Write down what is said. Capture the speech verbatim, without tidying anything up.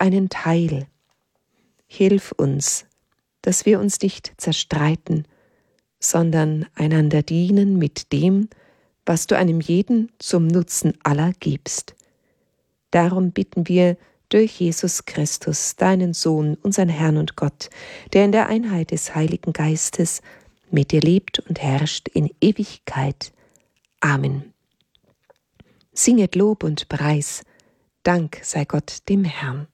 einen Teil. Hilf uns, dass wir uns nicht zerstreiten, sondern einander dienen mit dem, was du einem jeden zum Nutzen aller gibst. Darum bitten wir durch Jesus Christus, deinen Sohn, unseren Herrn und Gott, der in der Einheit des Heiligen Geistes mit dir lebt und herrscht in Ewigkeit. Amen. Singet Lob und Preis, Dank sei Gott dem Herrn.